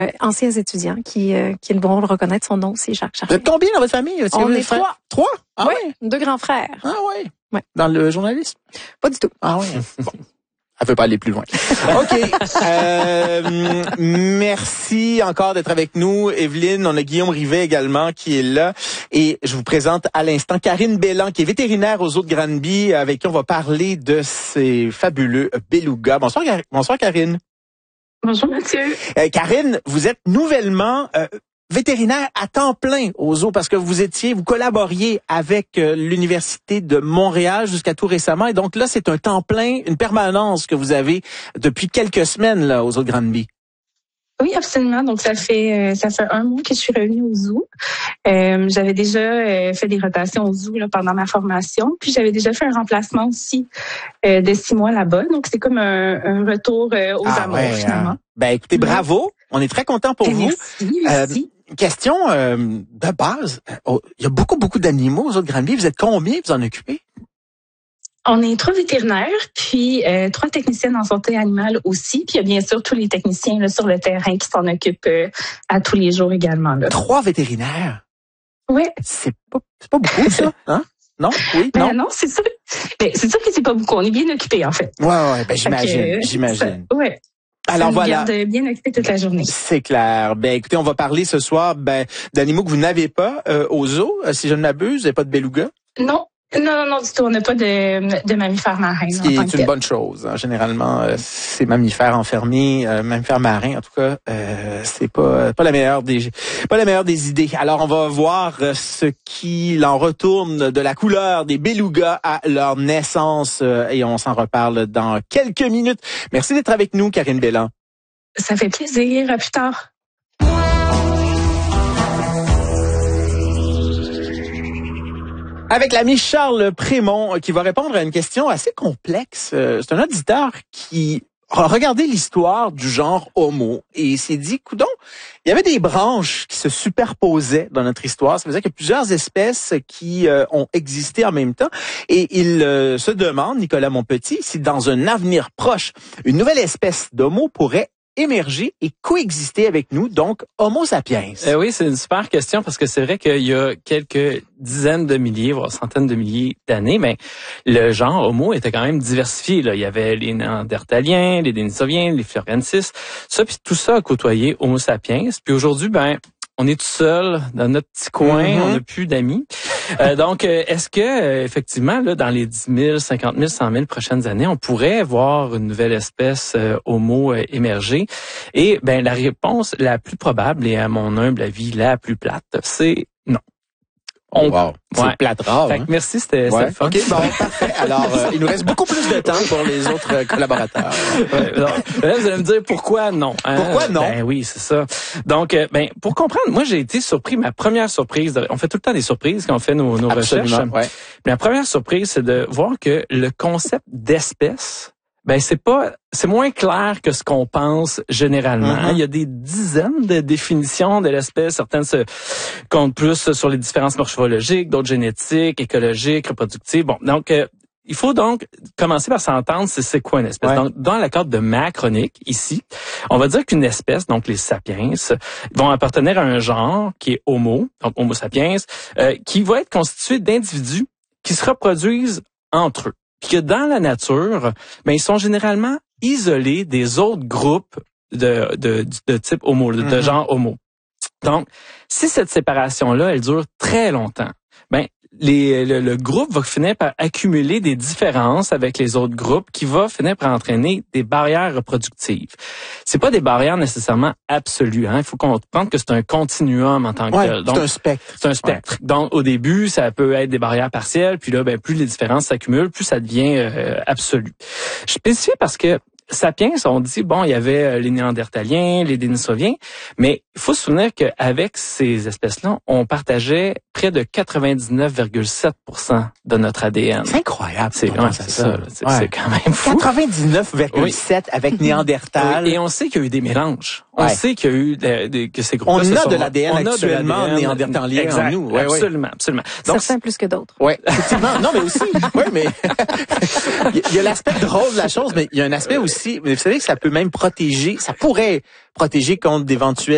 anciens étudiants qui vont le reconnaître. Son nom, c'est Jacques Chartier. Vous êtes combien dans votre famille? On est trois. Trois? Ah oui, ouais? 2 grands frères. Ah ouais? Ouais. Dans le journalisme? Pas du tout. Ah ouais? Bon. Elle veut pas aller plus loin. OK. Merci encore d'être avec nous. Evelyne, on a Guillaume Rivet également qui est là. Et je vous présente à l'instant Karine Bellan, qui est vétérinaire aux Eaux de Granby, avec qui on va parler de ces fabuleux belugas. Bonsoir Karine. Bonjour Mathieu. Karine, vous êtes nouvellement vétérinaire à temps plein aux zoos parce que vous collaboriez avec l'Université de Montréal jusqu'à tout récemment. Et donc là, c'est un temps plein, une permanence que vous avez depuis quelques semaines là aux Eaux de Granby. Oui, absolument. Donc ça fait 1 mois que je suis revenue au zoo. J'avais déjà fait des rotations au zoo là, pendant ma formation, puis j'avais déjà fait un remplacement aussi de 6 mois là-bas. Donc c'est comme un retour aux amours finalement. Ben écoutez, bravo. On est très contents pour vous. Merci. Question de base. Il y a beaucoup d'animaux aux Eaux de Granby. Vous êtes combien vous en occupez? On est 3 vétérinaires, puis 3 techniciennes en santé animale aussi. Puis il y a bien sûr tous les techniciens là, sur le terrain qui s'en occupent à tous les jours également. Là. 3 vétérinaires? Oui. C'est pas beaucoup ça, hein? Non? Oui? Non? Non, c'est sûr. Ben, c'est sûr que c'est pas beaucoup. On est bien occupés en fait. Ouais, ben j'imagine. Ouais. Alors ça voilà. nous garde bien occupés toute la journée. C'est clair. Ben écoutez, on va parler ce soir d'animaux que vous n'avez pas aux zoos, si je ne m'abuse. Vous n'avez pas de beluga? Non, du tout. On n'a pas de mammifères marins. Ce qui est une bonne chose. Hein. Généralement, ces mammifères enfermés, mammifères marins, en tout cas, c'est pas la meilleure des idées. Alors, on va voir ce qu'il en retourne de la couleur des belugas à leur naissance et on s'en reparle dans quelques minutes. Merci d'être avec nous, Karine Bellan. Ça fait plaisir. À plus tard. Avec l'ami Charles Prémont qui va répondre à une question assez complexe. C'est un auditeur qui a regardé l'histoire du genre Homo et s'est dit, coudonc, il y avait des branches qui se superposaient dans notre histoire. Ça veut dire qu'il y a plusieurs espèces qui ont existé en même temps. Et il se demande, Nicolas Monpetit, si dans un avenir proche, une nouvelle espèce d'Homo pourrait émerger et coexister avec nous, donc Homo sapiens. Oui, c'est une super question parce que c'est vrai qu'il y a quelques dizaines de milliers, voire centaines de milliers d'années, mais le genre Homo était quand même diversifié. Là. Il y avait les Néandertaliens, les Denisoviens, les Floriensis, puis tout ça a côtoyé Homo sapiens. Puis aujourd'hui, on est tout seul dans notre petit coin, on n'a plus d'amis. Donc, est-ce que effectivement, là, dans les 10 000, 50 000, 100 000 prochaines années, on pourrait voir une nouvelle espèce Homo émerger? Et la réponse la plus probable, et à mon humble avis la plus plate, c'est non. Wow, c'est plate rare. Fait que merci, c'était fun. OK, bon, parfait. Alors, il nous reste beaucoup plus de temps pour les autres collaborateurs. Là, vous allez me dire pourquoi non. Pourquoi non? Ben oui, c'est ça. Donc, pour comprendre, moi, j'ai été surpris. Ma première surprise, on fait tout le temps des surprises quand on fait nos recherches. Ouais. La première surprise, c'est de voir que le concept d'espèce, c'est moins clair que ce qu'on pense généralement. Il y a des dizaines de définitions de l'espèce. Certaines se comptent plus sur les différences morphologiques, d'autres génétiques, écologiques, reproductives. Bon, donc, il faut donc commencer par s'entendre c'est quoi une espèce. Ouais. Donc, dans la carte de ma chronique, ici, on va dire qu'une espèce, donc les sapiens, vont appartenir à un genre qui est Homo, donc Homo sapiens, qui va être constitué d'individus qui se reproduisent entre eux. Puis que dans la nature, ils sont généralement isolés des autres groupes de type Homo, de genre Homo. Donc, si cette séparation-là, elle dure très longtemps, le groupe va finir par accumuler des différences avec les autres groupes qui va finir par entraîner des barrières reproductives. C'est pas des barrières nécessairement absolues. Il faut comprendre que c'est un continuum en tant que tel. Donc, c'est un spectre. C'est un spectre. Ouais. Donc, au début, ça peut être des barrières partielles, puis là, plus les différences s'accumulent, plus ça devient absolu. Je spécifie parce que Sapiens, on dit, il y avait les Néandertaliens, les Denisoviens, mais il faut se souvenir qu'avec ces espèces-là, on partageait près de 99,7% de notre ADN. C'est incroyable. C'est quand même fou. 99,7 avec Néandertal. Oui. Et on sait qu'il y a eu des mélanges. On sait qu'il y a eu que ces groupes-là on a de l'ADN actuellement néandertalien en nous. Absolument. Donc, certains plus que d'autres. Oui, effectivement. Non, mais aussi, mais il y a l'aspect drôle de la chose, mais il y a un aspect aussi, mais vous savez que ça peut même protéger, ça pourrait protéger contre d'éventuels